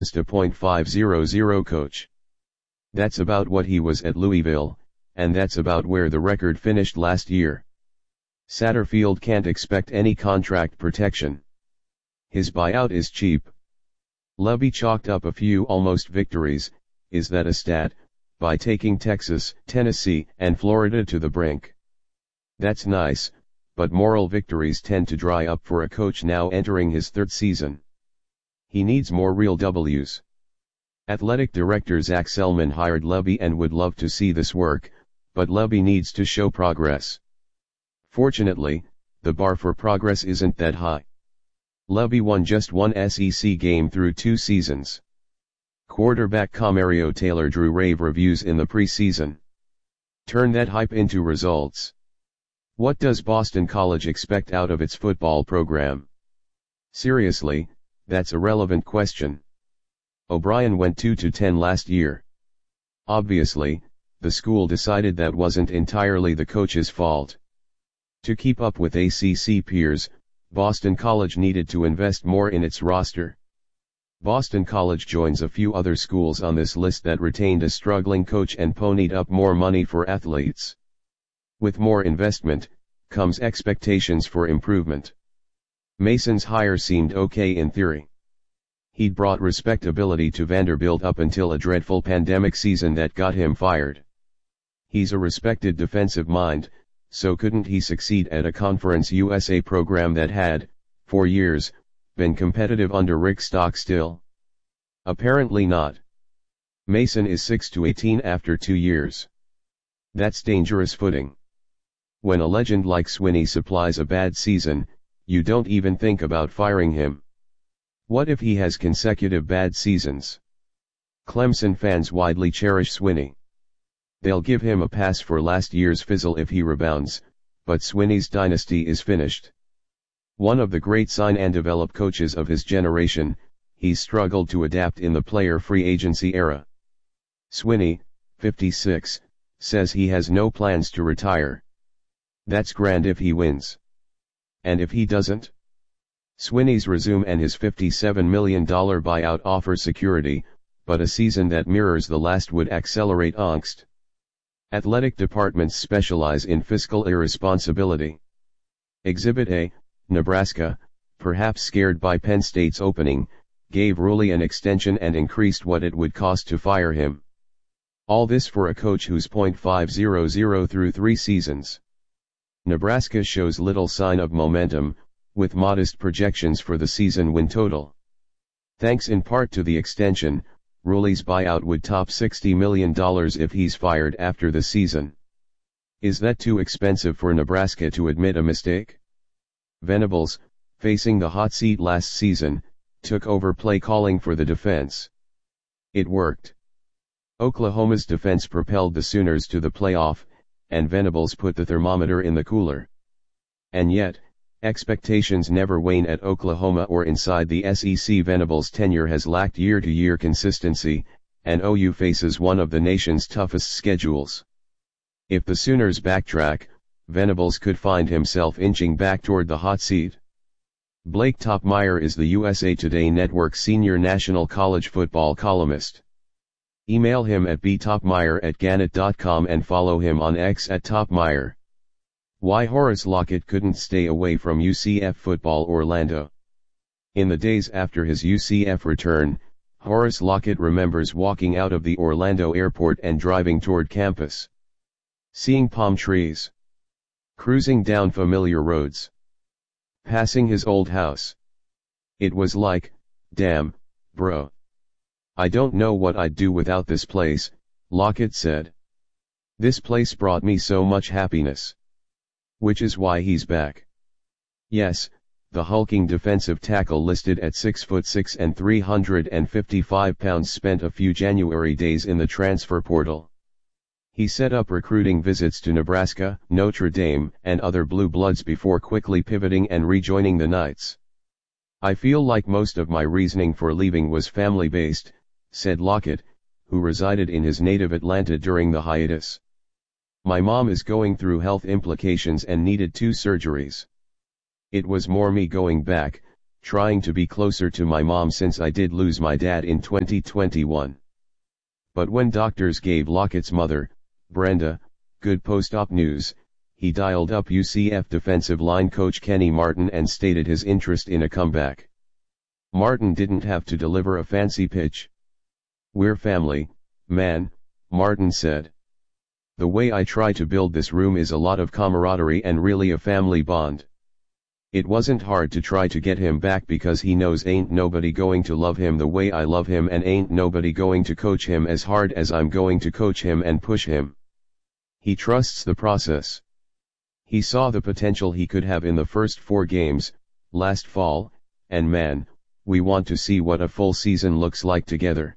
Just a .500 coach. That's about what he was at Louisville, and that's about where the record finished last year. Satterfield can't expect any contract protection. His buyout is cheap. Lebby chalked up a few almost victories, is that a stat, by taking Texas, Tennessee, and Florida to the brink. That's nice, but moral victories tend to dry up for a coach now entering his third season. He needs more real W's. Athletic director Zac Selman hired Lebby and would love to see this work, but Lebby needs to show progress. Fortunately, the bar for progress isn't that high. Lebby won just one SEC game through 2 seasons. Quarterback Camario Taylor drew rave reviews in the preseason. Turn that hype into results. What does Boston College expect out of its football program? Seriously, that's a relevant question. O'Brien went 2-10 last year. Obviously, the school decided that wasn't entirely the coach's fault. To keep up with ACC peers, Boston College needed to invest more in its roster. Boston College joins a few other schools on this list that retained a struggling coach and ponied up more money for athletes. With more investment, comes expectations for improvement. Mason's hire seemed okay in theory. He'd brought respectability to Vanderbilt up until a dreadful pandemic season that got him fired. He's a respected defensive mind, so couldn't he succeed at a Conference USA program that had, for years, been competitive under Rick Stockstill? Apparently not. Mason is 6-18 after 2 years. That's dangerous footing. When a legend like Swinney supplies a bad season, you don't even think about firing him. What if he has consecutive bad seasons? Clemson fans widely cherish Swinney. They'll give him a pass for last year's fizzle if he rebounds, but Swinney's dynasty is finished. One of the great sign and develop coaches of his generation, he's struggled to adapt in the player free agency era. Swinney, 56, says he has no plans to retire. That's grand if he wins. And if he doesn't? Swinney's resume and his $57 million buyout offer security, but a season that mirrors the last would accelerate angst. Athletic departments specialize in fiscal irresponsibility. Exhibit A, Nebraska, perhaps scared by Penn State's opening, gave Rulli an extension and increased what it would cost to fire him. All this for a coach who's .500 through 3 seasons. Nebraska shows little sign of momentum, with modest projections for the season win total. Thanks in part to the extension, Rulli's buyout would top $60 million if he's fired after the season. Is that too expensive for Nebraska to admit a mistake? Venables, facing the hot seat last season, took over play calling for the defense. It worked. Oklahoma's defense propelled the Sooners to the playoff, and Venables put the thermometer in the cooler. And yet, expectations never wane at Oklahoma or inside the SEC. Venables' tenure has lacked year-to-year consistency, and OU faces one of the nation's toughest schedules. If the Sooners backtrack, Venables could find himself inching back toward the hot seat. Blake Topmeyer is the USA Today Network senior national college football columnist. Email him at btopmeyer@gannett.com and follow him on X @Topmeyer. Why Horace Lockett couldn't stay away from UCF football. Orlando. In the days after his UCF return, Horace Lockett remembers walking out of the Orlando airport and driving toward campus. Seeing palm trees. Cruising down familiar roads. Passing his old house. It was like, damn, bro. I don't know what I'd do without this place, Lockett said. This place brought me so much happiness. Which is why he's back. Yes, the hulking defensive tackle listed at 6'6" and 355 pounds spent a few January days in the transfer portal. He set up recruiting visits to Nebraska, Notre Dame, and other blue bloods before quickly pivoting and rejoining the Knights. I feel like most of my reasoning for leaving was family-based, said Lockett, who resided in his native Atlanta during the hiatus. My mom is going through health implications and needed 2 surgeries. It was more me going back, Trying to be closer to my mom since I did lose my dad in 2021. But when doctors gave Lockett's mother, Brenda, good post-op news, he dialed up UCF defensive line coach Kenny Martin and stated his interest in a comeback. Martin didn't have to deliver a fancy pitch. "We're family, man," Martin said. "The way I try to build this room is a lot of camaraderie and really a family bond." It wasn't hard to try to get him back because he knows ain't nobody going to love him the way I love him and ain't nobody going to coach him as hard as I'm going to coach him and push him. He trusts the process. He saw the potential he could have in the first 4 games, last fall, and man, we want to see what a full season looks like together.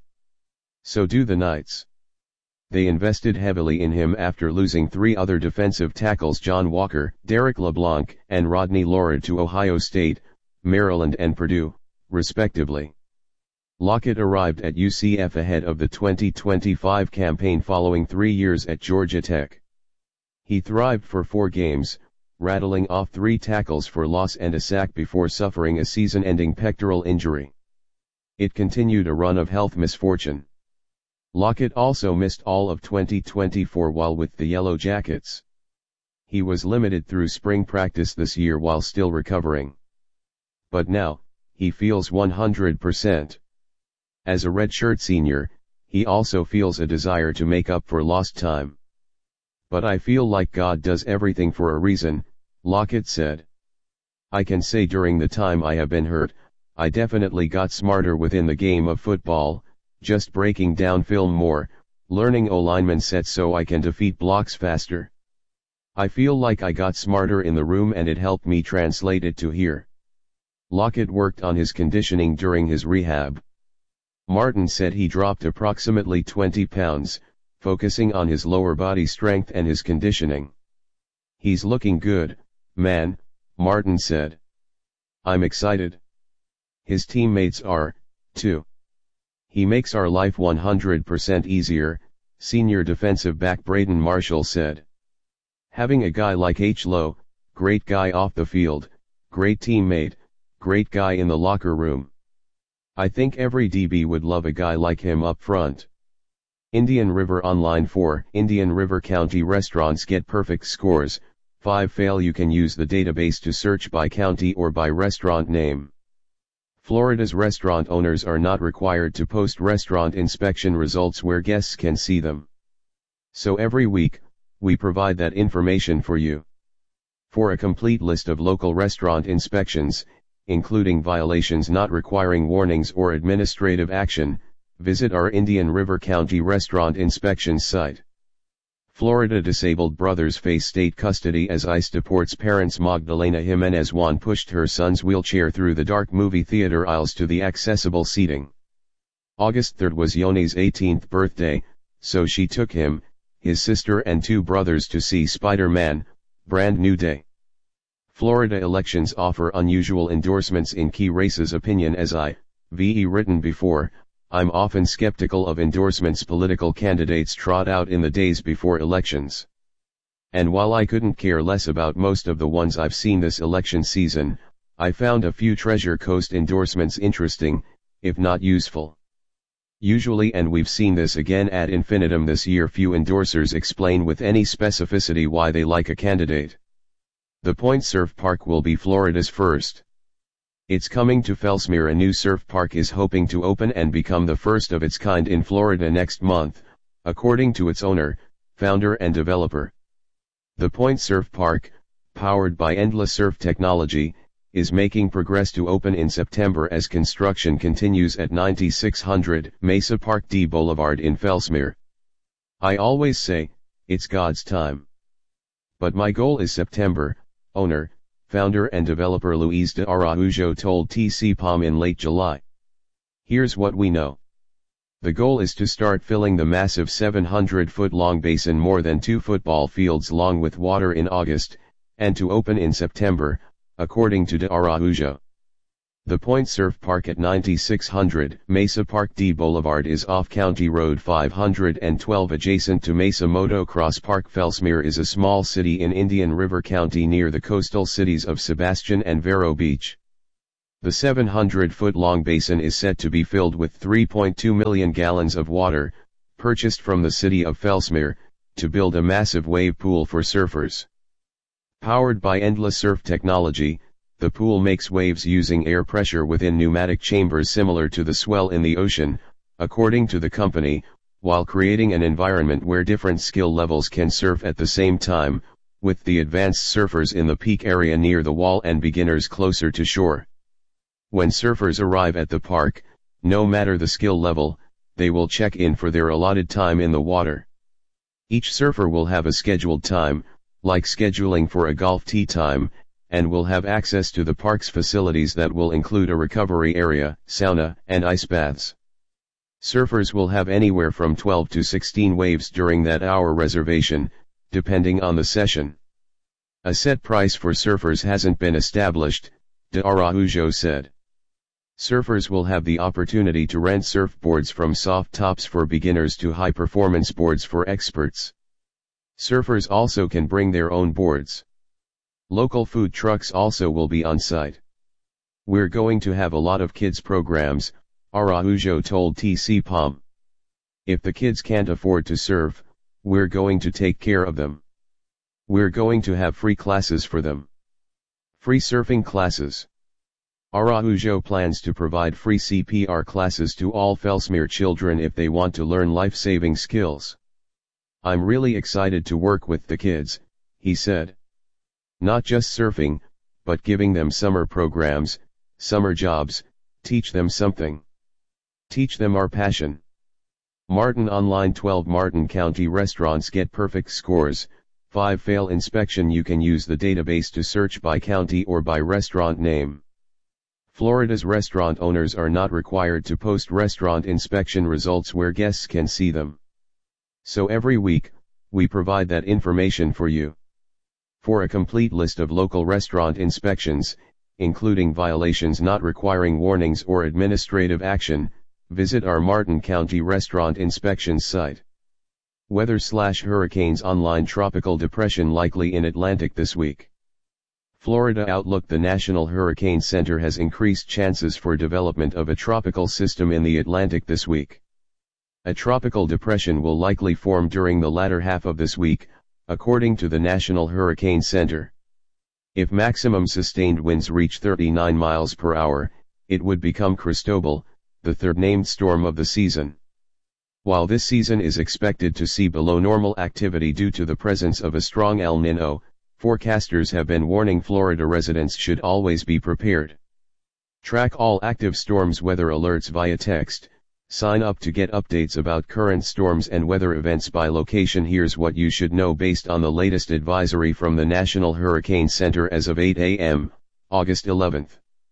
So do the Knights. They invested heavily in him after losing 3 other defensive tackles, John Walker, Derek LeBlanc, and Rodney Lord, to Ohio State, Maryland and Purdue, respectively. Lockett arrived at UCF ahead of the 2025 campaign following 3 years at Georgia Tech. He thrived for 4 games, rattling off 3 tackles for loss and a sack before suffering a season-ending pectoral injury. It continued a run of health misfortune. Lockett also missed all of 2024 while with the Yellow Jackets. He was limited through spring practice this year while still recovering. But now, he feels 100%. As a redshirt senior, he also feels a desire to make up for lost time. "But I feel like God does everything for a reason," Lockett said. "I can say during the time I have been hurt, I definitely got smarter within the game of football, just breaking down film more, learning O-lineman sets so I can defeat blocks faster. I feel like I got smarter in the room and it helped me translate it to here." Lockett worked on his conditioning during his rehab. Martin said he dropped approximately 20 pounds, focusing on his lower body strength and his conditioning. "He's looking good, man," Martin said. "I'm excited. His teammates are, too. He makes our life 100% easier," senior defensive back Braden Marshall said. "Having a guy like H. Lowe, great guy off the field, great teammate, great guy in the locker room. I think every DB would love a guy like him up front." Indian River Online. 4 Indian River County restaurants get perfect scores, 5 fail. You can use the database to search by county or by restaurant name. Florida's restaurant owners are not required to post restaurant inspection results where guests can see them. So every week, we provide that information for you. For a complete list of local restaurant inspections, including violations not requiring warnings or administrative action, visit our Indian River County Restaurant Inspections site. Florida disabled brothers face state custody as ICE deports parents. Magdalena Jimenez Juan pushed her son's wheelchair through the dark movie theater aisles to the accessible seating. August 3rd was Yone's 18th birthday, so she took him, his sister and 2 brothers to see Spider-Man: Brand New Day. Florida elections offer unusual endorsements in key races. Opinion. As I've written before, I'm often skeptical of endorsements political candidates trot out in the days before elections. And while I couldn't care less about most of the ones I've seen this election season, I found a few Treasure Coast endorsements interesting, if not useful. Usually, and we've seen this again ad infinitum this year, few endorsers explain with any specificity why they like a candidate. The Point Surf Park will be Florida's first. It's coming to Fellsmere. A new surf park is hoping to open and become the first of its kind in Florida next month, according to its owner, founder and developer. The Point Surf Park, powered by Endless Surf Technology, is making progress to open in September as construction continues at 9600 Mesa Park D Boulevard in Fellsmere. "I always say, it's God's time. But my goal is September," owner, founder and developer Luis de Araujo told TC-POM in late July. "Here's what we know. The goal is to start filling the massive 700-foot-long basin more than 2 football fields long with water in August, and to open in September, according to de Araujo. The Point Surf Park at 9600 Mesa Park D Boulevard is off County Road 512 adjacent to Mesa Motocross Park. Fellsmere is a small city in Indian River County near the coastal cities of Sebastian and Vero Beach. The 700-foot-long basin is set to be filled with 3.2 million gallons of water, purchased from the city of Fellsmere, to build a massive wave pool for surfers. Powered by Endless Surf technology, the pool makes waves using air pressure within pneumatic chambers similar to the swell in the ocean, according to the company, while creating an environment where different skill levels can surf at the same time, with the advanced surfers in the peak area near the wall and beginners closer to shore. When surfers arrive at the park, no matter the skill level, they will check in for their allotted time in the water. Each surfer will have a scheduled time, like scheduling for a golf tee time, and will have access to the park's facilities that will include a recovery area, sauna, and ice baths. Surfers will have anywhere from 12 to 16 waves during that hour reservation, depending on the session. A set price for surfers hasn't been established, De Araujo said. Surfers will have the opportunity to rent surfboards from soft tops for beginners to high-performance boards for experts. Surfers also can bring their own boards. Local food trucks also will be on site. We're going to have a lot of kids programs, Araujo told TC-POM. If the kids can't afford to surf, we're going to take care of them. We're going to have free classes for them. Free surfing classes. Araujo plans to provide free CPR classes to all Fellsmere children if they want to learn life-saving skills. I'm really excited to work with the kids, he said. Not just surfing, but giving them summer programs, summer jobs, teach them something. Teach them our passion. Martin Online 12 Martin County restaurants get perfect scores, 5 fail inspection. You can use the database to search by county or by restaurant name. Florida's restaurant owners are not required to post restaurant inspection results where guests can see them. So every week, we provide that information for you. For a complete list of local restaurant inspections, including violations not requiring warnings or administrative action, visit our Martin County Restaurant Inspections site. Weather/hurricanes online. Tropical depression likely in Atlantic this week. Florida outlook. The National Hurricane Center has increased chances for development of a tropical system in the Atlantic this week. A tropical depression will likely form during the latter half of this week, according to the National Hurricane Center. If maximum sustained winds reach 39 miles per hour, it would become Cristobal, the third named storm of the season. While this season is expected to see below normal activity due to the presence of a strong El Niño, forecasters have been warning Florida residents should always be prepared. Track all active storms weather alerts via text. Sign up to get updates about current storms and weather events by location. Here's what you should know based on the latest advisory from the National Hurricane Center as of 8 a.m., August 11th.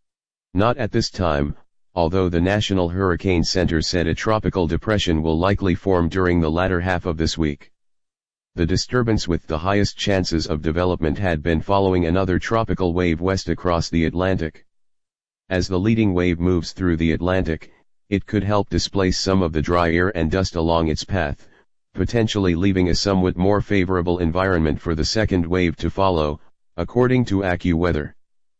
Not at this time, although the National Hurricane Center said a tropical depression will likely form during the latter half of this week. The disturbance with the highest chances of development had been following another tropical wave west across the Atlantic. As the leading wave moves through the Atlantic, it could help displace some of the dry air and dust along its path, potentially leaving a somewhat more favorable environment for the second wave to follow, according to AccuWeather.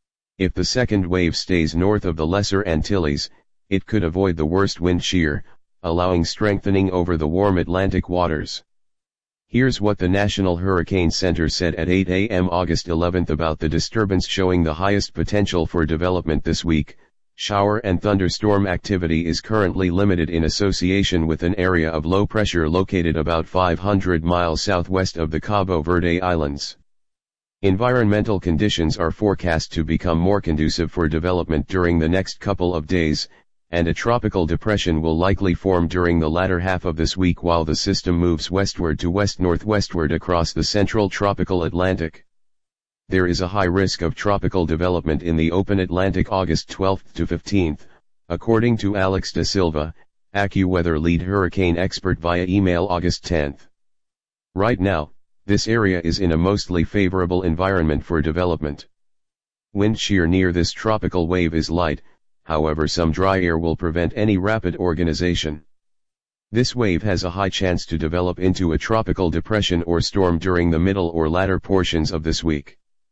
If the second wave stays north of the Lesser Antilles, it could avoid the worst wind shear, allowing strengthening over the warm Atlantic waters. Here's what the National Hurricane Center said at 8 a.m. August 11th about the disturbance showing the highest potential for development this week. Shower and thunderstorm activity is currently limited in association with an area of low pressure located about 500 miles southwest of the Cabo Verde Islands. Environmental conditions are forecast to become more conducive for development during the next couple of days, and a tropical depression will likely form during the latter half of this week while the system moves westward to west-northwestward across the central tropical Atlantic. There is a high risk of tropical development in the open Atlantic August 12th to 15th, according to Alex da Silva, AccuWeather lead hurricane expert via email August 10th. Right now, this area is in a mostly favorable environment for development. Wind shear near this tropical wave is light, however some dry air will prevent any rapid organization. This wave has a high chance to develop into a tropical depression or storm during the middle or latter portions of this week.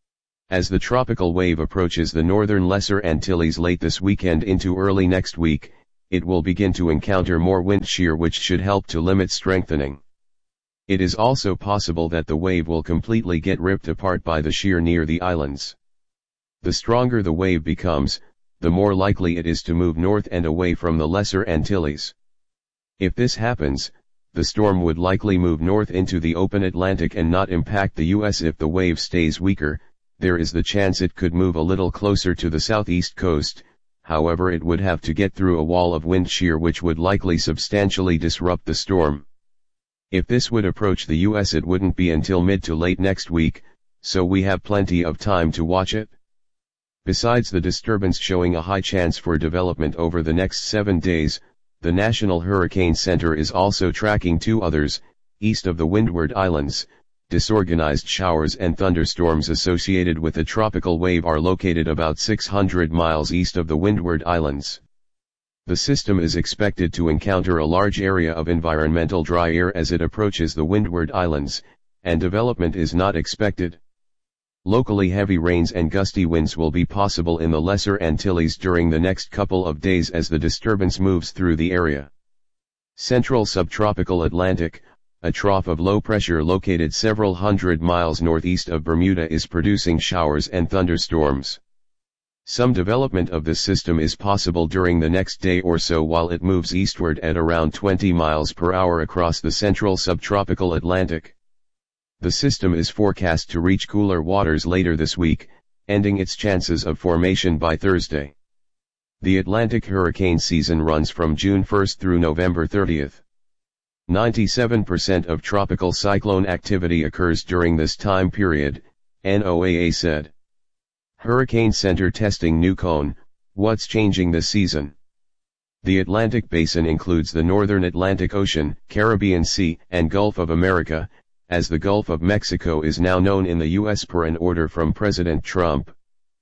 As the tropical wave approaches the northern Lesser Antilles late this weekend into early next week, it will begin to encounter more wind shear, which should help to limit strengthening. It is also possible that the wave will completely get ripped apart by the shear near the islands. The stronger the wave becomes, the more likely it is to move north and away from the Lesser Antilles. If this happens, the storm would likely move north into the open Atlantic and not impact the U.S. If the wave stays weaker, there is the chance it could move a little closer to the southeast coast. However, it would have to get through a wall of wind shear which would likely substantially disrupt the storm. If this would approach the U.S., it wouldn't be until mid to late next week, so we have plenty of time to watch it. Besides the disturbance showing a high chance for development over the next 7 days, the National Hurricane Center is also tracking 2 others, east of the Windward Islands. Disorganized showers and thunderstorms associated with a tropical wave are located about 600 miles east of the Windward Islands. The system is expected to encounter a large area of environmental dry air as it approaches the Windward Islands, and development is not expected. Locally heavy rains and gusty winds will be possible in the Lesser Antilles during the next couple of days as the disturbance moves through the area. Central subtropical Atlantic, a trough of low pressure located several hundred miles northeast of Bermuda, is producing showers and thunderstorms. Some development of this system is possible during the next day or so while it moves eastward at around 20 miles per hour across the central subtropical Atlantic. The system is forecast to reach cooler waters later this week, ending its chances of formation by Thursday. The Atlantic hurricane season runs from June 1 through November 30. 97% of tropical cyclone activity occurs during this time period, NOAA said. Hurricane Center testing new cone, what's changing this season? The Atlantic Basin includes the northern Atlantic Ocean, Caribbean Sea, and Gulf of America, as the Gulf of Mexico is now known in the U.S. per an order from President Trump.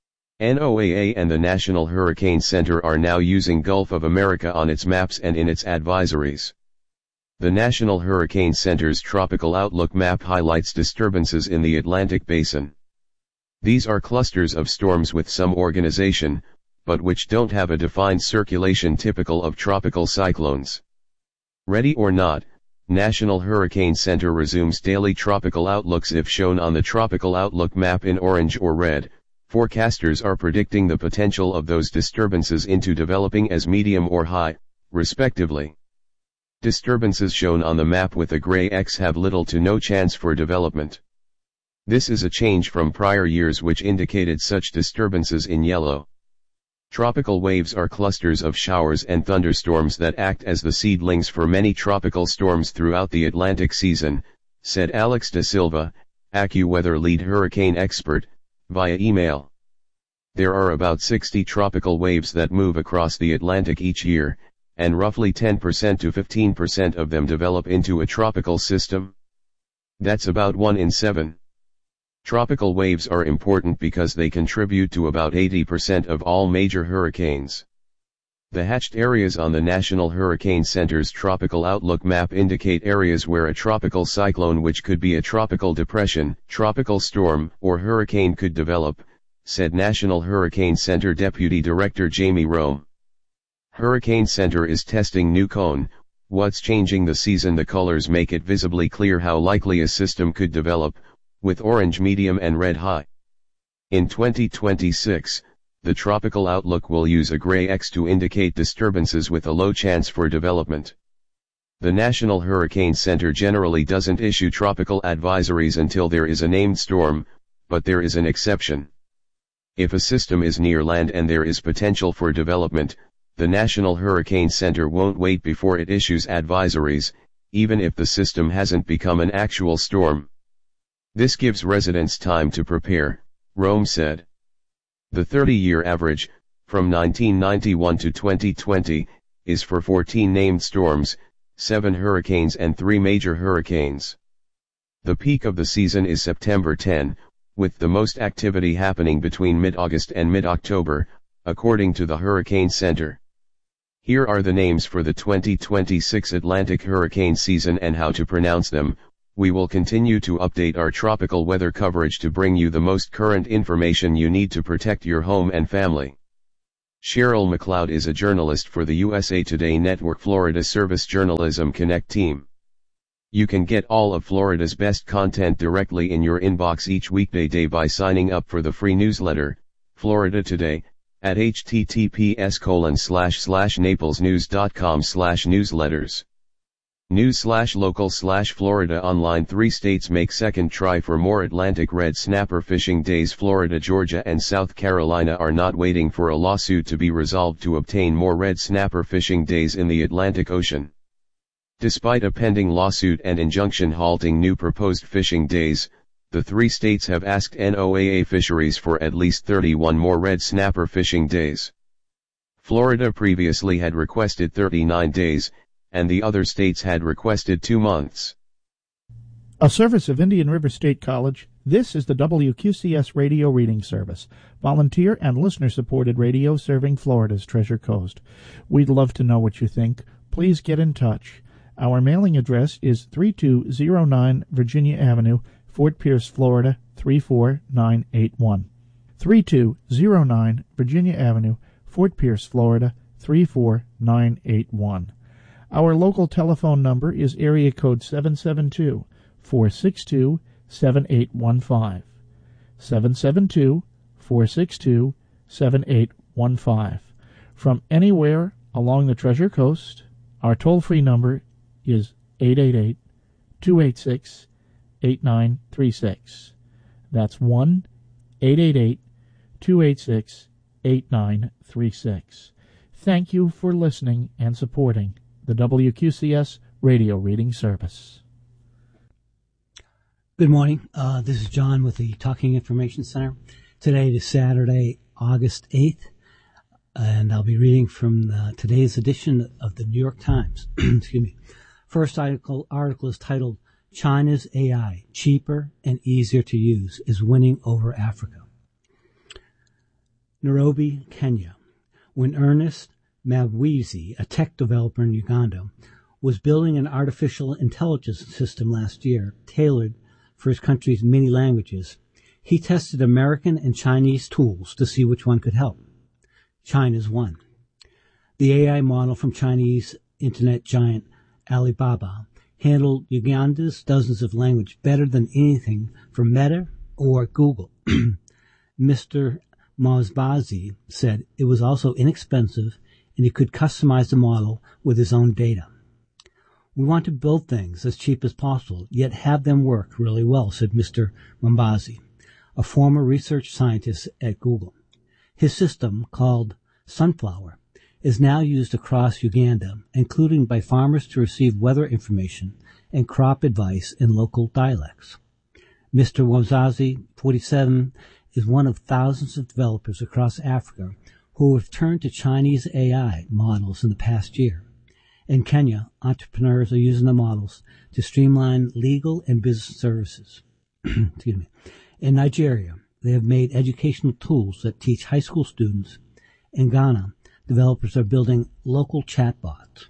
NOAA and the National Hurricane Center are now using Gulf of America on its maps and in its advisories. The National Hurricane Center's Tropical Outlook map highlights disturbances in the Atlantic Basin. These are clusters of storms with some organization, but which don't have a defined circulation typical of tropical cyclones. Ready or not, National Hurricane Center resumes daily tropical outlooks if shown on the Tropical Outlook map in orange or red. Forecasters are predicting the potential of those disturbances into developing as medium or high, respectively. Disturbances shown on the map with a gray X have little to no chance for development. This is a change from prior years which indicated such disturbances in yellow. Tropical waves are clusters of showers and thunderstorms that act as the seedlings for many tropical storms throughout the Atlantic season, said Alex Da Silva, AccuWeather lead hurricane expert, via email. There are about 60 tropical waves that move across the Atlantic each year, and roughly 10% to 15% of them develop into a tropical system. That's about 1 in 7. Tropical waves are important because they contribute to about 80% of all major hurricanes. The hatched areas on the National Hurricane Center's Tropical Outlook map indicate areas where a tropical cyclone, which could be a tropical depression, tropical storm, or hurricane, could develop, said National Hurricane Center Deputy Director Jamie Rome. Hurricane Center is testing new cone, what's changing the season. The colors make it visibly clear how likely a system could develop, with orange medium and red high. In 2026, the Tropical Outlook will use a gray X to indicate disturbances with a low chance for development. The National Hurricane Center generally doesn't issue tropical advisories until there is a named storm, but there is an exception. If a system is near land and there is potential for development, the National Hurricane Center won't wait before it issues advisories, even if the system hasn't become an actual storm. This gives residents time to prepare, Rome said. The 30-year average, from 1991 to 2020, is for 14 named storms, 7 hurricanes and 3 major hurricanes. The peak of the season is September 10, with the most activity happening between mid-August and mid-October, according to the Hurricane Center. Here are the names for the 2026 Atlantic hurricane season and how to pronounce them. We will continue to update our tropical weather coverage to bring you the most current information you need to protect your home and family. Cheryl McLeod is a journalist for the USA Today Network Florida Service Journalism Connect team. You can get all of Florida's best content directly in your inbox each weekday day by signing up for the free newsletter, Florida Today, at https://naplesnews.com/newsletters. News/local/Florida online. 3 states make second try for more Atlantic red snapper fishing days. Florida, Georgia and South Carolina are not waiting for a lawsuit to be resolved to obtain more red snapper fishing days in the Atlantic Ocean. Despite a pending lawsuit and injunction halting new proposed fishing days, the 3 states have asked NOAA Fisheries for at least 31 more red snapper fishing days. Florida previously had requested 39 days, and the other states had requested 2 months. A service of Indian River State College, this is the WQCS Radio Reading Service, volunteer and listener-supported radio serving Florida's Treasure Coast. We'd love to know what you think. Please get in touch. Our mailing address is 3209 Virginia Avenue, Fort Pierce, Florida, 34981. 3209 Virginia Avenue, Fort Pierce, Florida, 34981. Our local telephone number is area code 772-462-7815. 772-462-7815. From anywhere along the Treasure Coast, our toll-free number is 888-286-8936. That's 1-888-286-8936. Thank you for listening and supporting the WQCS Radio Reading Service. Good morning. This is John with the Talking Information Center. Today is Saturday, August 8th, and I'll be reading from today's edition of the New York Times. Excuse me. First article is titled, China's AI, cheaper and easier to use, is winning over Africa. Nairobi, Kenya. When Ernest Mabwizi, a tech developer in Uganda, was building an artificial intelligence system last year tailored for his country's many languages, he tested American and Chinese tools to see which one could help. China's won. The AI model from Chinese internet giant Alibaba handled Uganda's dozens of languages better than anything from Meta or Google. Mr. Mabwizi said it was also inexpensive and he could customize the model with his own data. We want to build things as cheap as possible, yet have them work really well, said Mr. Mabwizi, a former research scientist at Google. His system, called Sunflower, is now used across Uganda, including by farmers to receive weather information and crop advice in local dialects. Mr. Mabwizi, 47, is one of thousands of developers across Africa who have turned to Chinese AI models in the past year. In Kenya, entrepreneurs are using the models to streamline legal and business services. Excuse me. In Nigeria, they have made educational tools that teach high school students. In Ghana, developers are building local chatbots.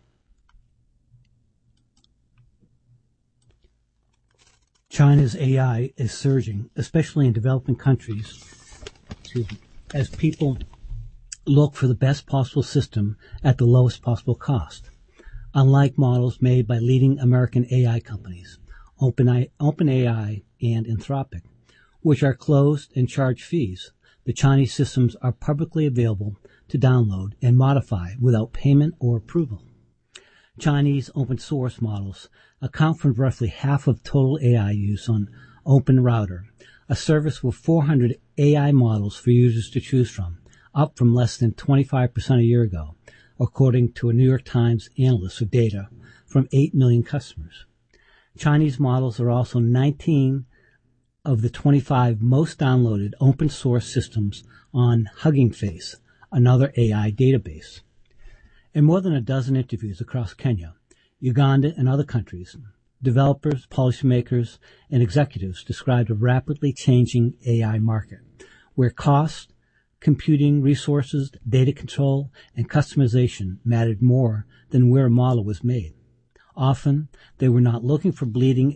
China's AI is surging, especially in developing countries, as people look for the best possible system at the lowest possible cost. Unlike models made by leading American AI companies, OpenAI and Anthropic, which are closed and charge fees, the Chinese systems are publicly available to download and modify without payment or approval. Chinese open source models account for roughly half of total AI use on OpenRouter, a service with 400 AI models for users to choose from, up from less than 25% a year ago, according to a New York Times analyst with data from 8 million customers. Chinese models are also 19 of the 25 most downloaded open source systems on Hugging Face, another AI database. In more than a dozen interviews across Kenya, Uganda, and other countries, developers, policymakers, and executives described a rapidly changing AI market, where cost, computing resources, data control, and customization mattered more than where a model was made. Often, they were not looking for bleeding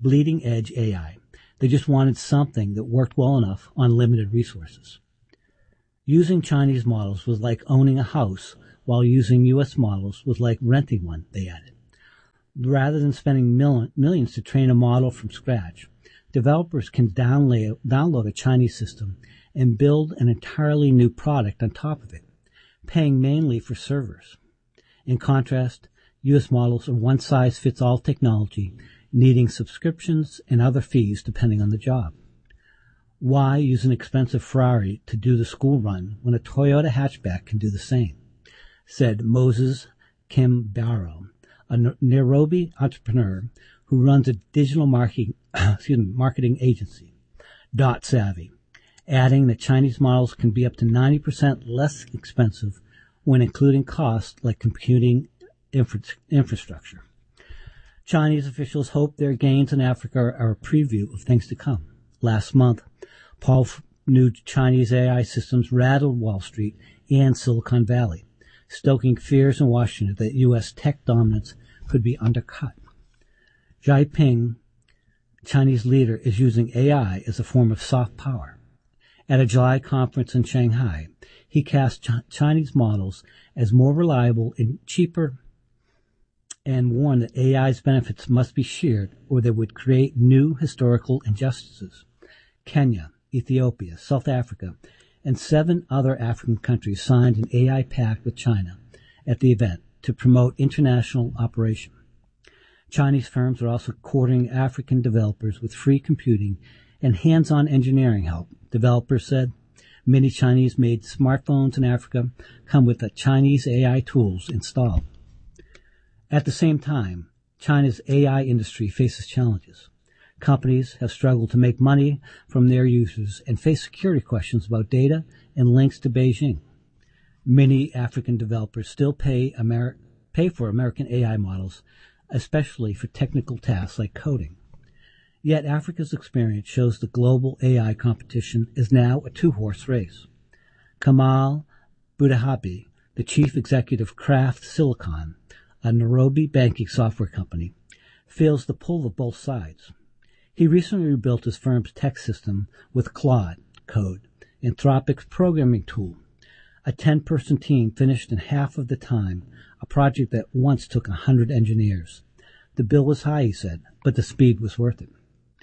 bleeding edge AI. They just wanted something that worked well enough on limited resources. Using Chinese models was like owning a house, while using U.S. models was like renting one, they added. Rather than spending millions to train a model from scratch, developers can download a Chinese system and build an entirely new product on top of it, paying mainly for servers. In contrast, U.S. models are one-size-fits-all technology, needing subscriptions and other fees depending on the job. Why use an expensive Ferrari to do the school run when a Toyota hatchback can do the same? Said Moses Kimbaro, a Nairobi entrepreneur who runs a digital marketing agency, Dot Savvy, adding that Chinese models can be up to 90% less expensive when including costs like computing infrastructure. Chinese officials hope their gains in Africa are a preview of things to come. Last month, powerful new Chinese AI systems rattled Wall Street and Silicon Valley, stoking fears in Washington that U.S. tech dominance could be undercut. Xi Jinping, Chinese leader, is using AI as a form of soft power. At a July conference in Shanghai, he cast Chinese models as more reliable and cheaper and warned that AI's benefits must be shared or they would create new historical injustices. Kenya, Ethiopia, South Africa, and 7 other African countries signed an AI pact with China at the event to promote international operation. Chinese firms are also courting African developers with free computing and hands-on engineering help. Developers said many Chinese-made smartphones in Africa come with the Chinese AI tools installed. At the same time, China's AI industry faces challenges. Companies have struggled to make money from their users and face security questions about data and links to Beijing. Many African developers still pay for American AI models, especially for technical tasks like coding. Yet Africa's experience shows the global AI competition is now a 2-horse race. Kamal Budahabi, the chief executive of Kraft Silicon, a Nairobi banking software company, feels the pull of both sides. He recently rebuilt his firm's tech system with Claude Code, Anthropic's programming tool. A 10-person team finished in half of the time, a project that once took 100 engineers. The bill was high, he said, but the speed was worth it.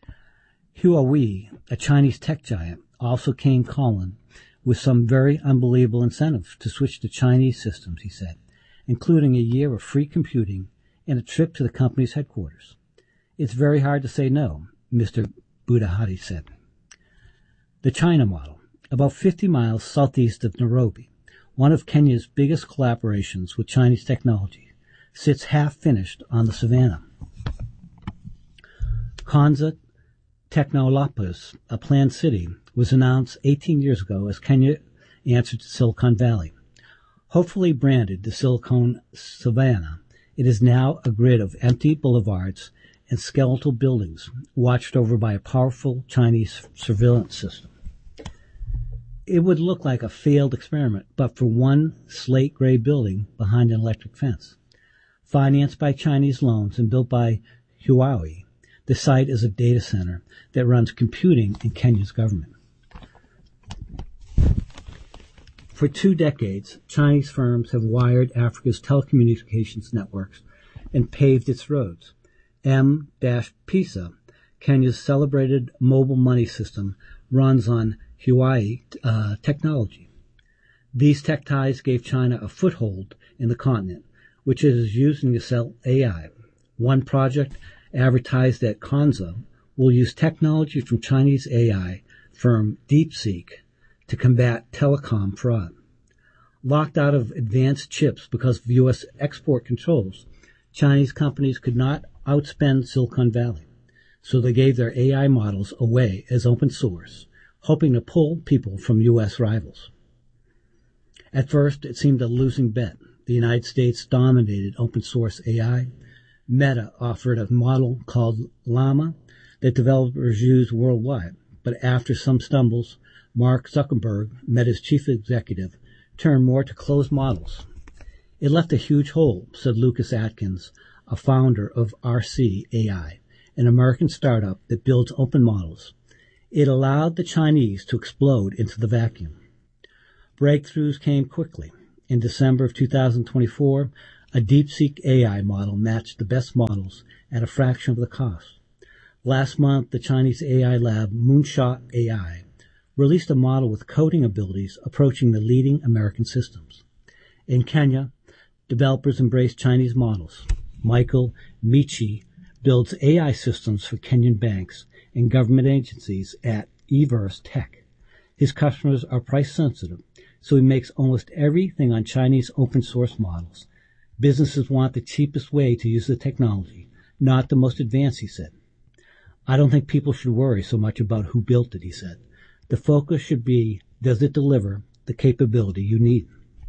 Huawei, a Chinese tech giant, also came calling with some very unbelievable incentives to switch to Chinese systems, he said, including a year of free computing and a trip to the company's headquarters. It's very hard to say no, Mr. Budahati said. The China model, about 50 miles southeast of Nairobi, one of Kenya's biggest collaborations with Chinese technology, sits half-finished on the savannah. Konza Technolopolis, a planned city, was announced 18 years ago as Kenya answered to Silicon Valley. Hopefully branded the Silicon Savannah, it is now a grid of empty boulevards and skeletal buildings watched over by a powerful Chinese surveillance system. It would look like a failed experiment, but for one slate gray building behind an electric fence. Financed by Chinese loans and built by Huawei, the site is a data center that runs computing in Kenya's government. For 2 decades, Chinese firms have wired Africa's telecommunications networks and paved its roads. M-Pesa, Kenya's celebrated mobile money system, runs on Huawei technology. These tech ties gave China a foothold in the continent, which it is using to sell AI. One project advertised at Konza will use technology from Chinese AI firm DeepSeek to combat telecom fraud. Locked out of advanced chips because of U.S. export controls, Chinese companies could not outspend Silicon Valley, so they gave their AI models away as open source, hoping to pull people from U.S. rivals. At first, it seemed a losing bet. The United States dominated open source AI. Meta offered a model called Llama that developers use worldwide, but after some stumbles, Mark Zuckerberg, Meta's chief executive, turned more to closed models. It left a huge hole, said Lucas Atkins, a founder of RC AI, an American startup that builds open models. It allowed the Chinese to explode into the vacuum. Breakthroughs came quickly. In December of 2024, a DeepSeek AI model matched the best models at a fraction of the cost. Last month, the Chinese AI lab Moonshot AI released a model with coding abilities approaching the leading American systems. In Kenya, developers embrace Chinese models. Michael Michi builds AI systems for Kenyan banks and government agencies at Everse Tech. His customers are price sensitive, so he makes almost everything on Chinese open source models. Businesses want the cheapest way to use the technology, not the most advanced, he said. I don't think people should worry so much about who built it, he said. The focus should be, does it deliver the capability you need?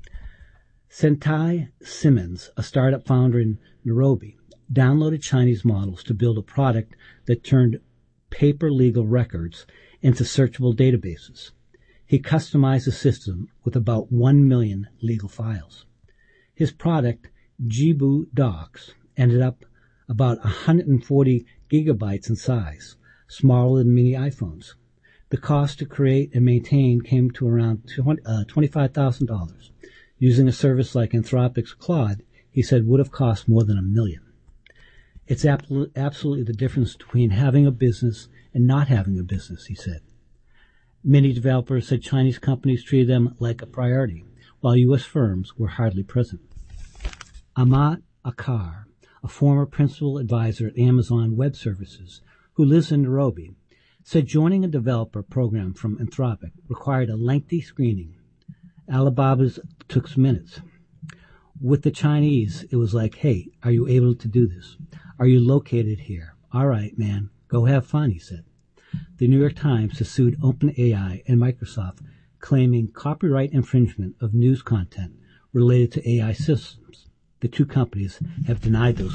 Sentai Simmons, a startup founder in Nairobi, downloaded Chinese models to build a product that turned paper legal records into searchable databases. He customized the system with about 1 million legal files. His product, Jibu Docs, ended up about 140 gigabytes in size, smaller than mini iPhones. The cost to create and maintain came to around $25,000. Using a service like Anthropic's Claude, he said, would have cost more than $1 million. It's absolutely the difference between having a business and not having a business, he said. Many developers said Chinese companies treated them like a priority, while U.S. firms were hardly present. Amat Akar, a former principal advisor at Amazon Web Services, who lives in Nairobi, said joining a developer program from Anthropic required a lengthy screening. Alibaba's took minutes. With the Chinese, it was like, hey, are you able to do this? Are you located here? All right, man, go have fun, he said. The New York Times has sued OpenAI and Microsoft, claiming copyright infringement of news content related to AI systems. The two companies have denied those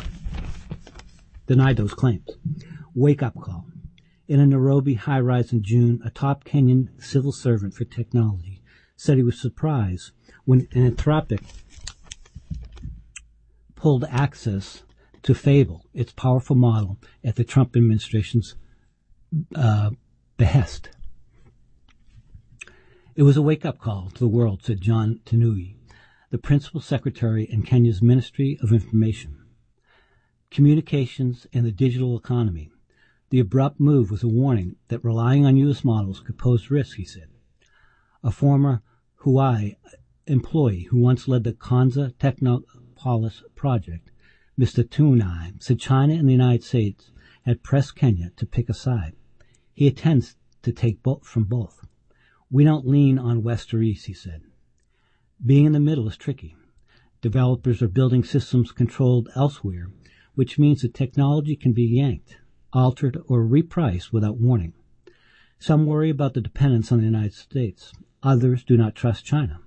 claims. Wake-up call. In a Nairobi high-rise in June, a top Kenyan civil servant for technology said he was surprised when Anthropic pulled access to Fable, its powerful model, at the Trump administration's behest. It was a wake-up call to the world, said John Tanui, the principal secretary in Kenya's Ministry of Information, Communications and the Digital Economy. The abrupt move was a warning that relying on U.S. models could pose risk, he said. A former Huawei employee who once led the Konza Technopolis project, Mr. Tunai, said China and the United States had pressed Kenya to pick a side. He intends to take from both. We don't lean on West or East, he said. Being in the middle is tricky. Developers are building systems controlled elsewhere, which means the technology can be yanked, altered, or repriced without warning. Some worry about the dependence on the United States. Others do not trust China.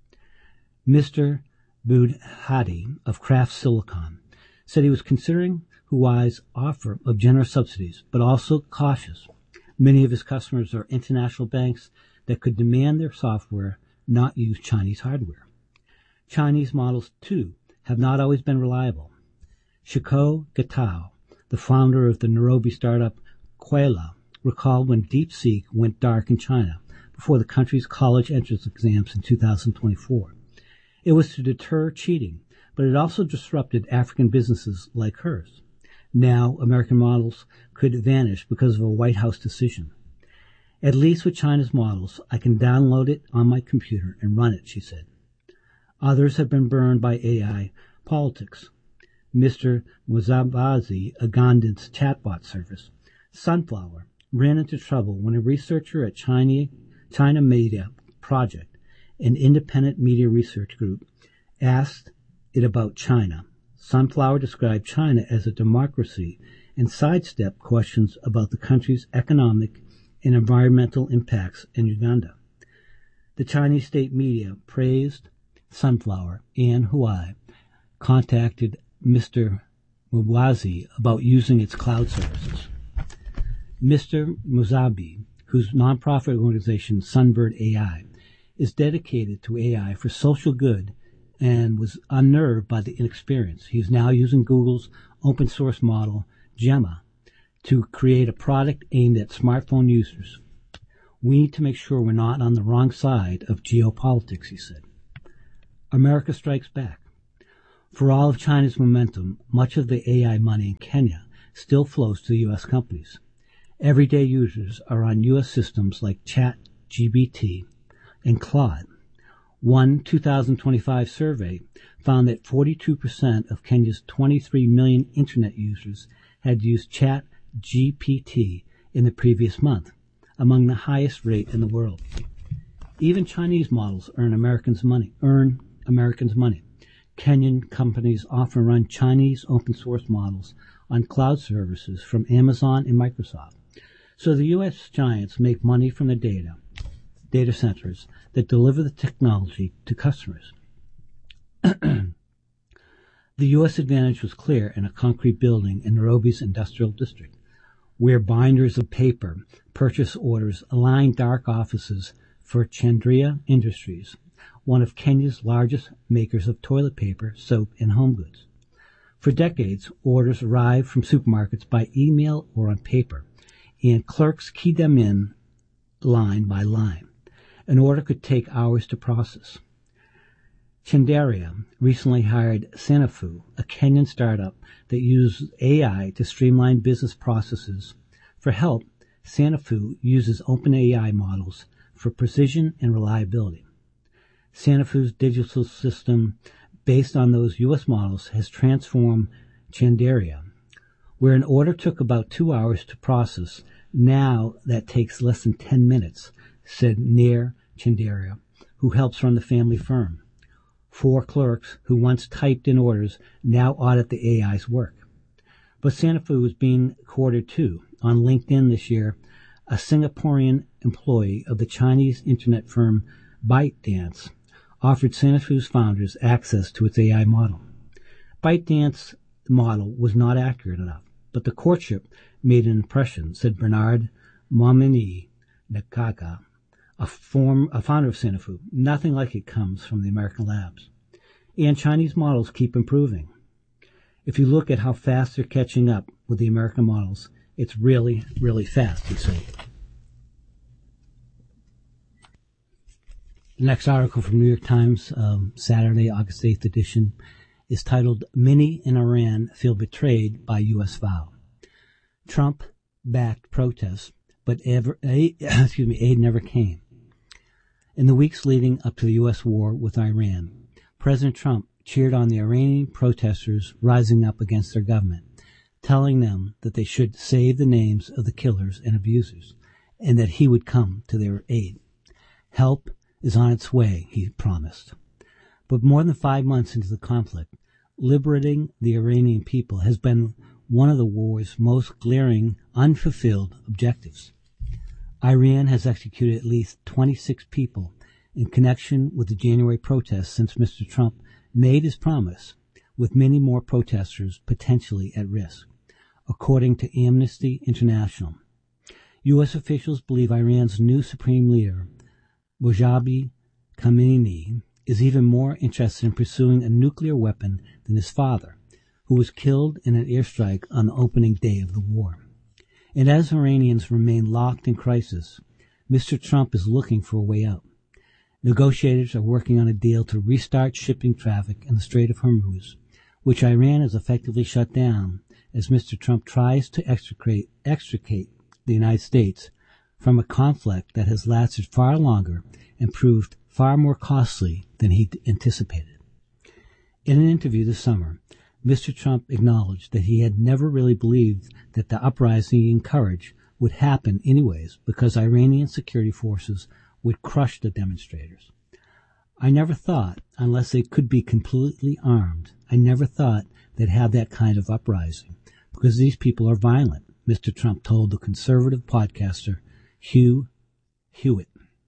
Mr. Budhati of Kraft Silicon said he was considering Huawei's offer of generous subsidies, but also cautious. Many of his customers are international banks that could demand their software not use Chinese hardware. Chinese models, too, have not always been reliable. Shiko Gatao, the founder of the Nairobi startup Quaila, recalled when DeepSeek went dark in China before the country's college entrance exams in 2024. It was to deter cheating, but it also disrupted African businesses like hers. Now, American models could vanish because of a White House decision. At least with China's models, I can download it on my computer and run it, she said. Others have been burned by AI politics. Mr. Muzabazi, Ugandan's chatbot service, Sunflower, ran into trouble when a researcher at China Media Project, an independent media research group, asked it about China. Sunflower described China as a democracy and sidestepped questions about the country's economic and environmental impacts in Uganda. The Chinese state media praised Sunflower, and Huawei contacted Mr. Mubazi about using its cloud services. Mr. Muzabi, whose nonprofit organization Sunbird AI is dedicated to AI for social good and was unnerved by the inexperience. He is now using Google's open source model, Gemma, to create a product aimed at smartphone users. We need to make sure we're not on the wrong side of geopolitics, he said. America strikes back. For all of China's momentum, much of the AI money in Kenya still flows to U.S. companies. Everyday users are on U.S. systems like ChatGPT and Claude. One 2025 survey found that 42% of Kenya's 23 million internet users had used ChatGPT in the previous month, among the highest rate in the world. Even Chinese models earn Americans' money. Kenyan companies often run Chinese open source models on cloud services from Amazon and Microsoft. So the U.S. giants make money from the data centers that deliver the technology to customers. The U.S. advantage was clear in a concrete building in Nairobi's industrial district, where binders of paper purchase orders aligned dark offices for Chandria Industries, one of Kenya's largest makers of toilet paper, soap, and home goods. For decades, orders arrived from supermarkets by email or on paper, and clerks keyed them in line by line. An order could take hours to process. Chandria recently hired Sanafu, a Kenyan startup that uses AI to streamline business processes. For help, Sanafu uses OpenAI models for precision and reliability. Sanafu's digital system, based on those U.S. models, has transformed Chandria. Where an order took about 2 hours to process, now that takes less than 10 minutes, said Nair Chandria, who helps run the family firm. 4 clerks who once typed in orders now audit the AI's work. But Sanafu is being courted too. On LinkedIn this year, a Singaporean employee of the Chinese internet firm ByteDance offered Sanafu's founders access to its AI model. ByteDance's model was not accurate enough, but the courtship made an impression, said Bernard Momini Nakaga, a founder of Sanafu. Nothing like it comes from the American labs. And Chinese models keep improving. If you look at how fast they're catching up with the American models, it's really, really fast, he said. The next article from New York Times, Saturday, August 8th edition, is titled, Many in Iran Feel Betrayed by U.S. Vow. Trump-backed protests, but aid never came. In the weeks leading up to the U.S. war with Iran, President Trump cheered on the Iranian protesters rising up against their government, telling them that they should save the names of the killers and abusers, and that he would come to their aid. Help is on its way, he promised. But more than 5 months into the conflict, liberating the Iranian people has been one of the war's most glaring, unfulfilled objectives. Iran has executed at least 26 people in connection with the January protests since Mr. Trump made his promise, with many more protesters potentially at risk, according to Amnesty International. U.S. officials believe Iran's new supreme leader, Mojabi Khamenei, is even more interested in pursuing a nuclear weapon than his father, who was killed in an airstrike on the opening day of the war. And as Iranians remain locked in crisis, Mr. Trump is looking for a way out. Negotiators are working on a deal to restart shipping traffic in the Strait of Hormuz, which Iran has effectively shut down as Mr. Trump tries to extricate the United States from a conflict that has lasted far longer and proved far more costly than he anticipated. In an interview this summer, Mr. Trump acknowledged that he had never really believed that the uprising he encouraged would happen anyways because Iranian security forces would crush the demonstrators. I never thought, unless they could be completely armed, I never thought they'd have that kind of uprising because these people are violent, Mr. Trump told the conservative podcaster Hugh Hewitt.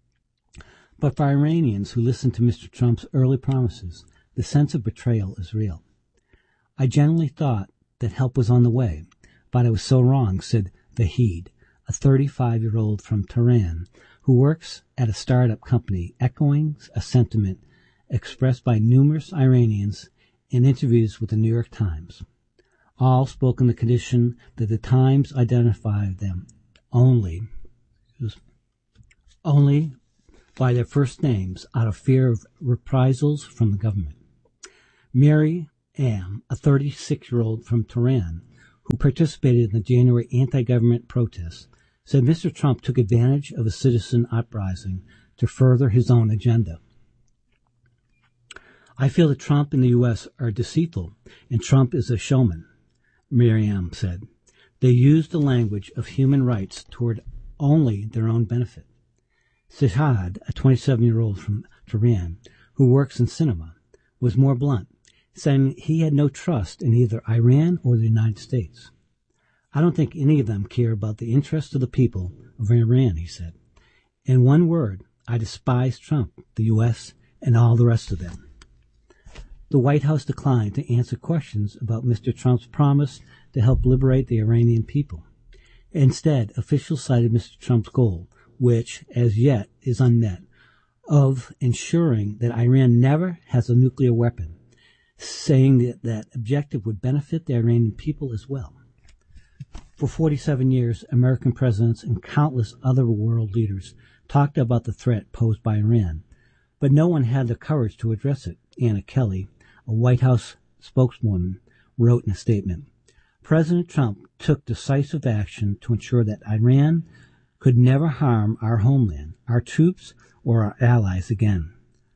But for Iranians who listened to Mr. Trump's early promises, the sense of betrayal is real. I genuinely thought that help was on the way, but I was so wrong, said Vahid, a 35-year-old from Tehran who works at a startup company, echoing a sentiment expressed by numerous Iranians in interviews with the New York Times. All spoke on the condition that the Times identified them only by their first names out of fear of reprisals from the government. Mary Am, a 36-year-old from Tehran, who participated in the January anti-government protests, said Mr. Trump took advantage of a citizen uprising to further his own agenda. I feel that Trump and the U.S. are deceitful, and Trump is a showman, Miriam said. They use the language of human rights toward only their own benefit. Sehad, a 27-year-old from Tehran, who works in cinema, was more blunt, saying he had no trust in either Iran or the United States. I don't think any of them care about the interests of the people of Iran, he said. In one word, I despise Trump, the U.S., and all the rest of them. The White House declined to answer questions about Mr. Trump's promise to help liberate the Iranian people. Instead, officials cited Mr. Trump's goal, which, as yet, is unmet, of ensuring that Iran never has a nuclear weapon, saying that that objective would benefit the Iranian people as well. For 47 years, American presidents and countless other world leaders talked about the threat posed by Iran, but no one had the courage to address it, Anna Kelly, a White House spokeswoman, wrote in a statement. President Trump took decisive action to ensure that Iran could never harm our homeland, our troops, or our allies again.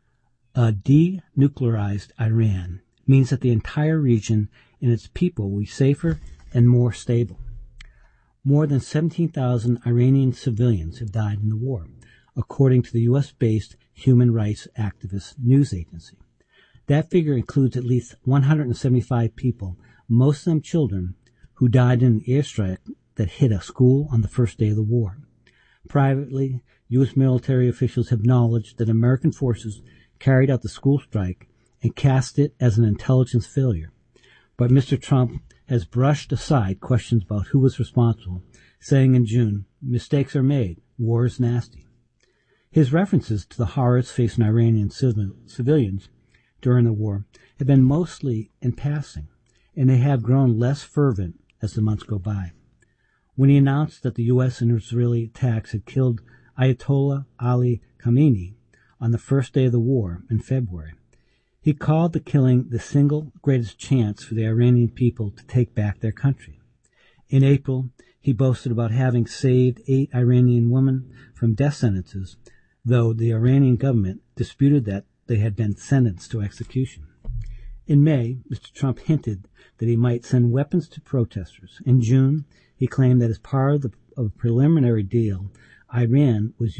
A denuclearized Iran means that the entire region and its people will be safer and more stable. More than 17,000 Iranian civilians have died in the war, according to the U.S.-based human rights activist news agency. That figure includes at least 175 people, most of them children, who died in an airstrike that hit a school on the first day of the war. Privately, U.S. military officials have acknowledged that American forces carried out the school strike and cast it as an intelligence failure. But Mr. Trump has brushed aside questions about who was responsible, saying in June, mistakes are made, war is nasty. His references to the horrors facing Iranian civilians during the war have been mostly in passing, and they have grown less fervent as the months go by. When he announced that the U.S. and Israeli attacks had killed Ayatollah Ali Khamenei on the first day of the war in February, he called the killing the single greatest chance for the Iranian people to take back their country. In April, he boasted about having saved 8 Iranian women from death sentences, though the Iranian government disputed that they had been sentenced to execution. In May, Mr. Trump hinted that he might send weapons to protesters. In June, he claimed that as part of a preliminary deal, Iran would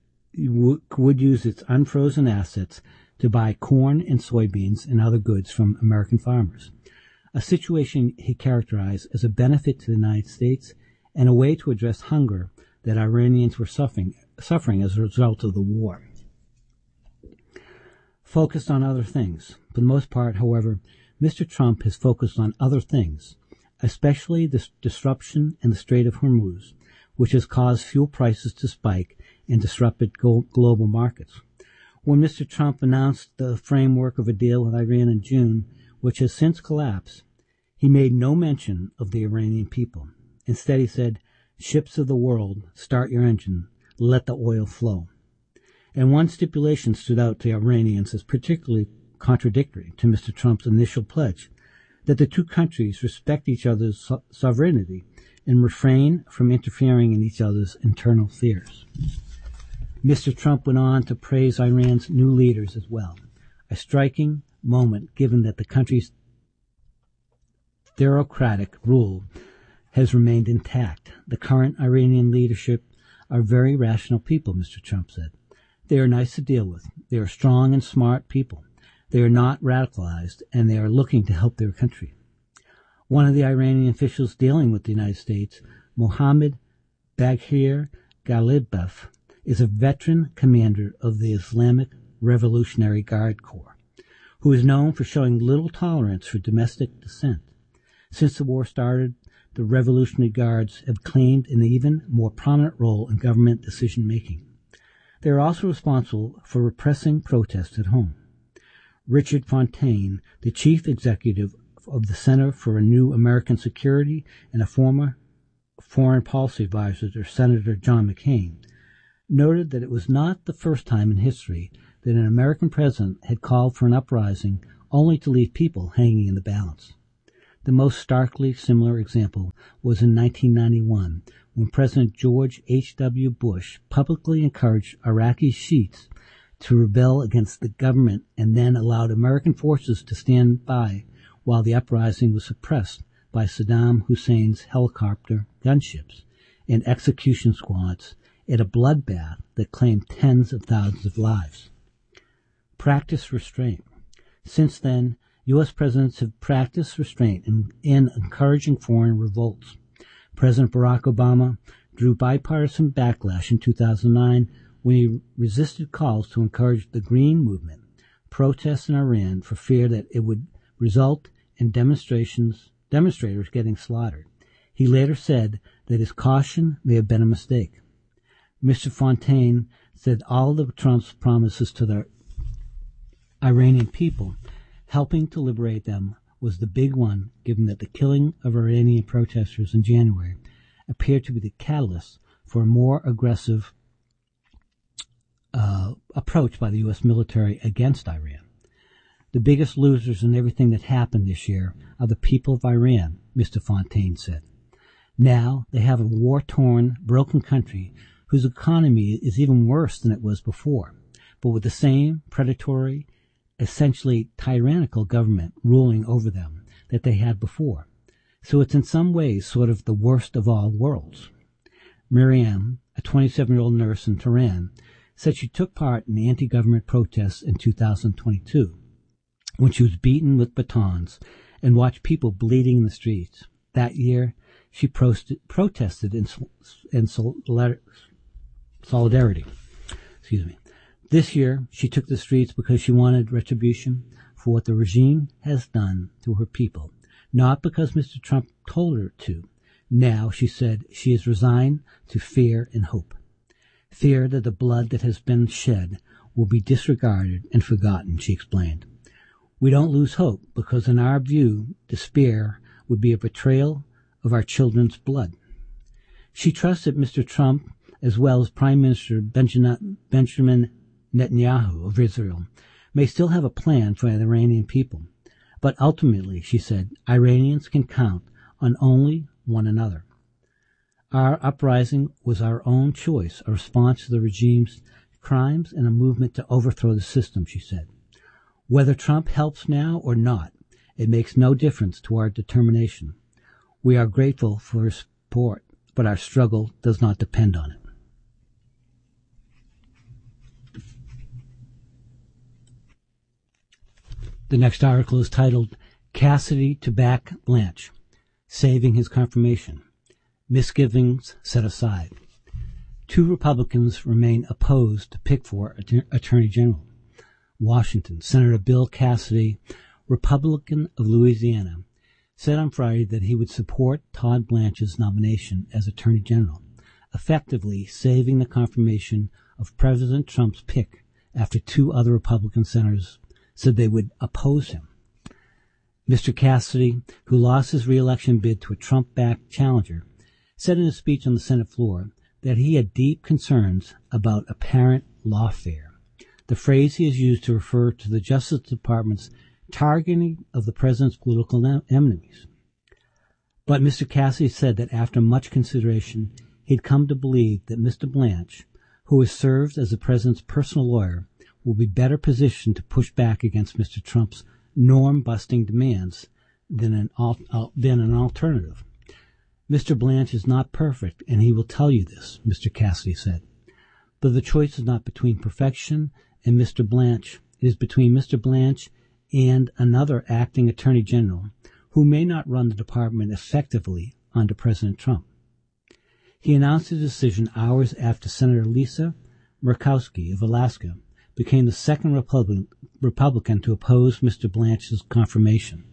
use its unfrozen assets to buy corn and soybeans and other goods from American farmers, a situation he characterized as a benefit to the United States and a way to address hunger that Iranians were suffering as a result of the war. Focused on other things. For the most part, however, Mr. Trump has focused on other things, especially the disruption in the Strait of Hormuz, which has caused fuel prices to spike and disrupted global markets. When Mr. Trump announced the framework of a deal with Iran in June, which has since collapsed, he made no mention of the Iranian people. Instead, he said, "Ships of the world, start your engine, let the oil flow." And one stipulation stood out to Iranians as particularly contradictory to Mr. Trump's initial pledge, that the two countries respect each other's sovereignty and refrain from interfering in each other's internal affairs. Mr. Trump went on to praise Iran's new leaders as well, a striking moment given that the country's theocratic rule has remained intact. The current Iranian leadership are very rational people, Mr. Trump said. They are nice to deal with. They are strong and smart people. They are not radicalized, and they are looking to help their country. One of the Iranian officials dealing with the United States, Mohammad Baghir Ghalibaf, is a veteran commander of the Islamic Revolutionary Guard Corps, who is known for showing little tolerance for domestic dissent. Since the war started, the Revolutionary Guards have claimed an even more prominent role in government decision-making. They are also responsible for repressing protests at home. Richard Fontaine, the chief executive of the Center for a New American Security and a former foreign policy advisor to Senator John McCain, noted that it was not the first time in history that an American president had called for an uprising only to leave people hanging in the balance. The most starkly similar example was in 1991, when President George H.W. Bush publicly encouraged Iraqi Shiites to rebel against the government and then allowed American forces to stand by while the uprising was suppressed by Saddam Hussein's helicopter gunships and execution squads at a bloodbath that claimed tens of thousands of lives. Practice restraint. Since then, U.S. presidents have practiced restraint in encouraging foreign revolts. President Barack Obama drew bipartisan backlash in 2009 when he resisted calls to encourage the Green Movement protests in Iran for fear that it would result in demonstrators getting slaughtered. He later said that his caution may have been a mistake. Mr. Fontaine said all of Trump's promises to the Iranian people, helping to liberate them, was the big one, given that the killing of Iranian protesters in January appeared to be the catalyst for a more aggressive approach by the U.S. military against Iran. The biggest losers in everything that happened this year are the people of Iran, Mr. Fontaine said. Now they have a war-torn, broken country whose economy is even worse than it was before, but with the same predatory, essentially tyrannical government ruling over them that they had before. So it's in some ways sort of the worst of all worlds. Miriam, a 27-year-old nurse in Tehran, said she took part in the anti-government protests in 2022 when she was beaten with batons and watched people bleeding in the streets. That year, she protested in solidarity. This year, she took the streets because she wanted retribution for what the regime has done to her people, not because Mr. Trump told her to. Now, she said, she is resigned to fear and hope. Fear that the blood that has been shed will be disregarded and forgotten, she explained. We don't lose hope because, in our view, despair would be a betrayal of our children's blood. She trusts that Mr. Trump, as well as Prime Minister Benjamin Netanyahu of Israel, may still have a plan for the Iranian people. But ultimately, she said, Iranians can count on only one another. Our uprising was our own choice, a response to the regime's crimes and a movement to overthrow the system, she said. Whether Trump helps now or not, it makes no difference to our determination. We are grateful for his support, but our struggle does not depend on it. The next article is titled, Cassidy to Back Blanche, Saving His Confirmation. Misgivings Set Aside. 2 Republicans remain opposed to pick for Attorney General. Washington. Senator Bill Cassidy, Republican of Louisiana, said on Friday that he would support Todd Blanche's nomination as Attorney General, effectively saving the confirmation of President Trump's pick after 2 other Republican senators said they would oppose him. Mr. Cassidy, who lost his re-election bid to a Trump-backed challenger, said in a speech on the Senate floor that he had deep concerns about apparent lawfare, the phrase he has used to refer to the Justice Department's targeting of the president's political enemies. But Mr. Cassidy said that after much consideration, he'd come to believe that Mr. Blanche, who has served as the president's personal lawyer, will be better positioned to push back against Mr. Trump's norm-busting demands than an alternative. Mr. Blanche is not perfect, and he will tell you this, Mr. Cassidy said. But the choice is not between perfection and Mr. Blanche. It is between Mr. Blanche and another acting Attorney General who may not run the department effectively under President Trump. He announced his decision hours after Senator Lisa Murkowski of Alaska became the second Republican to oppose Mr. Blanche's confirmation.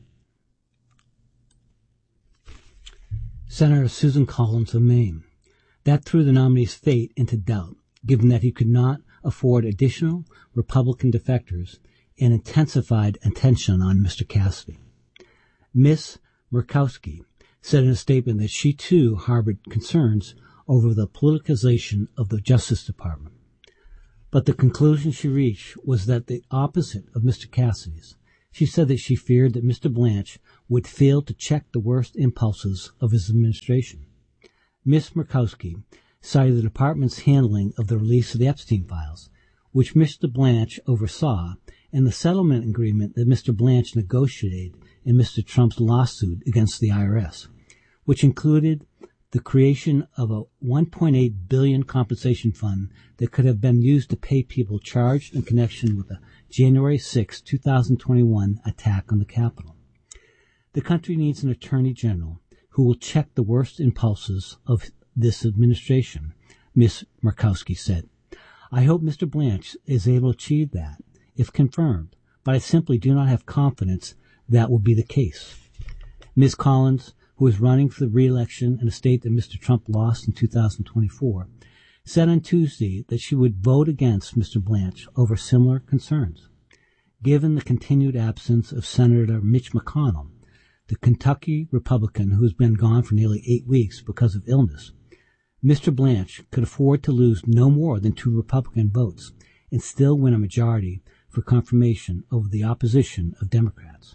Senator Susan Collins of Maine. That threw the nominee's fate into doubt, given that he could not afford additional Republican defectors and intensified attention on Mr. Cassidy. Ms. Murkowski said in a statement that she too harbored concerns over the politicization of the Justice Department. But the conclusion she reached was that the opposite of Mr. Cassidy's. She said that she feared that Mr. Blanche would fail to check the worst impulses of his administration. Ms. Murkowski cited the department's handling of the release of the Epstein files, which Mr. Blanche oversaw, and the settlement agreement that Mr. Blanche negotiated in Mr. Trump's lawsuit against the IRS, which included the creation of a $1.8 billion compensation fund that could have been used to pay people charged in connection with the January 6, 2021 attack on the Capitol. The country needs an attorney general who will check the worst impulses of this administration, Ms. Murkowski said. I hope Mr. Blanche is able to achieve that, if confirmed, but I simply do not have confidence that will be the case. Ms. Collins, who is running for the re-election in a state that Mr. Trump lost in 2024, said on Tuesday that she would vote against Mr. Blanche over similar concerns. Given the continued absence of Senator Mitch McConnell, the Kentucky Republican who has been gone for nearly 8 weeks because of illness, Mr. Blanche could afford to lose no more than 2 Republican votes and still win a majority for confirmation over the opposition of Democrats.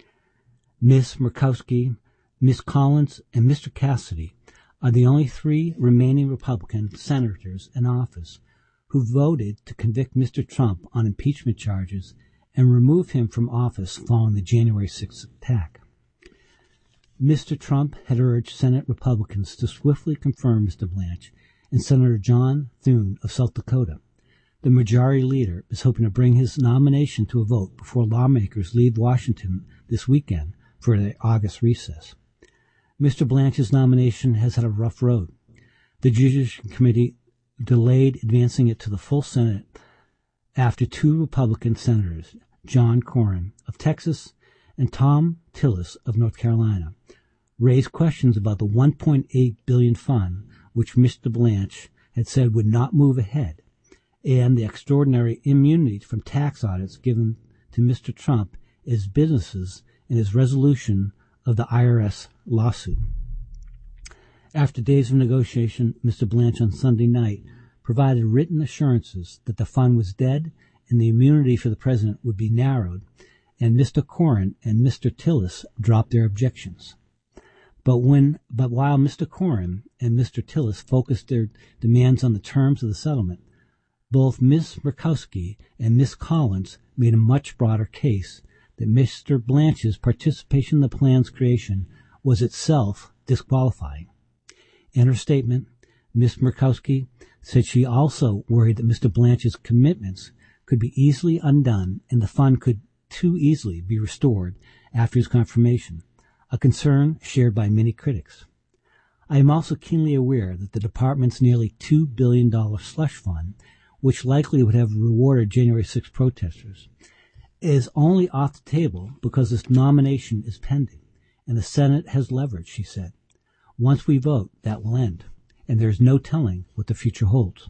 Ms. Murkowski, Ms. Collins, and Mr. Cassidy are the only 3 remaining Republican senators in office who voted to convict Mr. Trump on impeachment charges and remove him from office following the January 6th attack. Mr. Trump had urged Senate Republicans to swiftly confirm Mr. Blanche, and Senator John Thune of South Dakota, the majority leader, is hoping to bring his nomination to a vote before lawmakers leave Washington this weekend for their August recess. Mr. Blanche's nomination has had a rough road. The Judiciary Committee delayed advancing it to the full Senate after 2 Republican senators, John Cornyn of Texas and Tom Tillis of North Carolina, raised questions about the $1.8 billion fund which Mr. Blanche had said would not move ahead, and the extraordinary immunity from tax audits given to Mr. Trump as businesses in his resolution of the IRS lawsuit. After days of negotiation, Mr. Blanche on Sunday night provided written assurances that the fund was dead and the immunity for the president would be narrowed, and Mr. Cornyn and Mr. Tillis dropped their objections. But while Mr. Cornyn and Mr. Tillis focused their demands on the terms of the settlement, both Ms. Murkowski and Ms. Collins made a much broader case that Mr. Blanche's participation in the plan's creation was itself disqualifying. In her statement, Ms. Murkowski said she also worried that Mr. Blanche's commitments could be easily undone and the fund could too easily be restored after his confirmation, a concern shared by many critics. I am also keenly aware that the department's nearly $2 billion slush fund, which likely would have rewarded January 6 protesters, is only off the table because this nomination is pending, and the Senate has leverage, she said. Once we vote, that will end, and there is no telling what the future holds.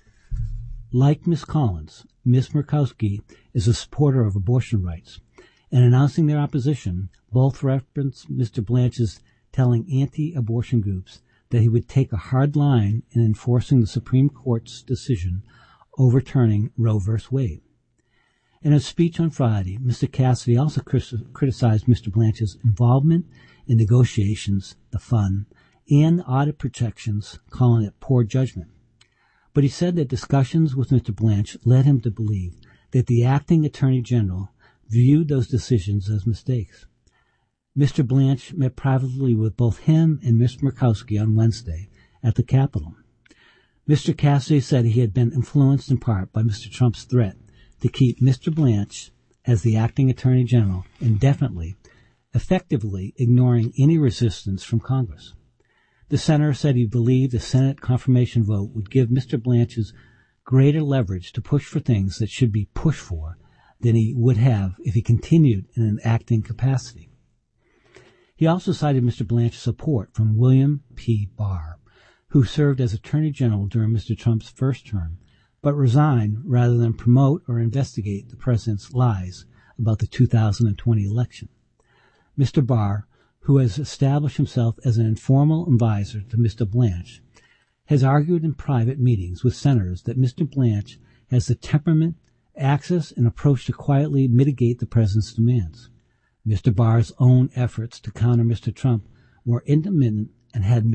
Like Ms. Collins, Ms. Murkowski is a supporter of abortion rights. In announcing their opposition, both referenced Mr. Blanche's telling anti-abortion groups that he would take a hard line in enforcing the Supreme Court's decision overturning Roe v. Wade. In a speech on Friday, Mr. Cassidy also criticized Mr. Blanche's involvement in negotiations, the fund, and audit protections, calling it poor judgment. But he said that discussions with Mr. Blanche led him to believe that the acting Attorney General viewed those decisions as mistakes. Mr. Blanche met privately with both him and Ms. Murkowski on Wednesday at the Capitol. Mr. Cassidy said he had been influenced in part by Mr. Trump's threat to keep Mr. Blanche as the acting Attorney General indefinitely, effectively ignoring any resistance from Congress. The senator said he believed the Senate confirmation vote would give Mr. Blanche's greater leverage to push for things that should be pushed for than he would have if he continued in an acting capacity. He also cited Mr. Blanche's support from William P. Barr, who served as Attorney General during Mr. Trump's first term, but resigned rather than promote or investigate the president's lies about the 2020 election. Mr. Barr, who has established himself as an informal advisor to Mr. Blanche, has argued in private meetings with senators that Mr. Blanche has the temperament, access, and approach to quietly mitigate the president's demands. Mr. Barr's own efforts to counter Mr. Trump were intermittent and had